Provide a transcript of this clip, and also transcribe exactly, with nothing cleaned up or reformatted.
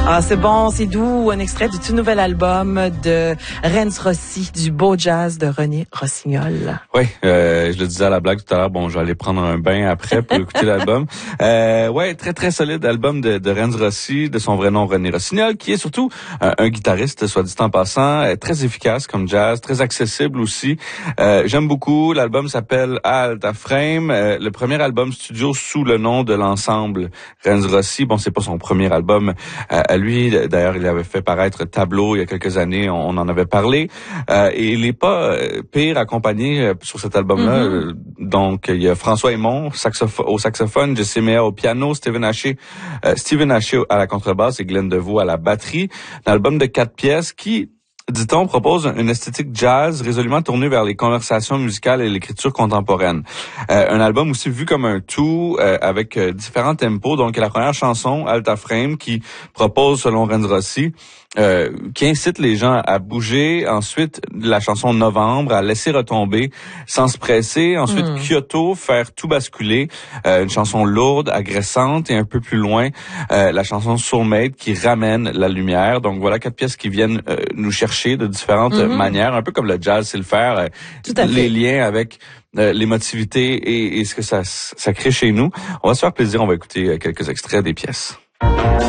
Ah, c'est bon, c'est doux. Un extrait du tout nouvel album de Renz Rossi, du beau jazz de René Rossignol. Oui, euh, je le disais à la blague tout à l'heure. Bon, je vais aller prendre un bain après pour écouter l'album. Euh, ouais, très très solide album de, de Renz Rossi, de son vrai nom René Rossignol, qui est surtout euh, un guitariste, soit dit en passant, euh, très efficace comme jazz, très accessible aussi. Euh, j'aime beaucoup. L'album s'appelle Alta Frame, euh, le premier album studio sous le nom de l'ensemble Renz Rossi. Bon, c'est pas son premier album euh, à lui. D'ailleurs, il avait fait paraître Tableau il y a quelques années. On, on en avait parlé. Euh, et il est pas euh, pire accompagné euh, sur cet album-là. Mm-hmm. Donc, il y a François Aymon saxoph- au saxophone, Jesse Meyer au piano, Stephen Haché, euh, Stephen Haché à la contrebasse et Glenn Deveau à la batterie. Un album de quatre pièces qui, dit-on, propose une esthétique jazz résolument tournée vers les conversations musicales et l'écriture contemporaine. Euh, un album aussi vu comme un tout, euh, avec euh, différents tempos. Donc, la première chanson, Alta Frame, qui propose, selon Renz Rossi, euh, qui incite les gens à bouger. Ensuite, la chanson Novembre, à laisser retomber sans se presser. Ensuite, mm. Kyoto, faire tout basculer. Euh, une chanson lourde, agressante. Et un peu plus loin, euh, la chanson Soulmate, qui ramène la lumière. Donc, voilà quatre pièces qui viennent euh, nous chercher de différentes mm-hmm. manières, un peu comme le jazz sait le faire, euh, Tout à les fait. liens avec euh, l'émotivité et, et ce que ça, ça crée chez nous. On va se faire plaisir, on va écouter quelques extraits des pièces.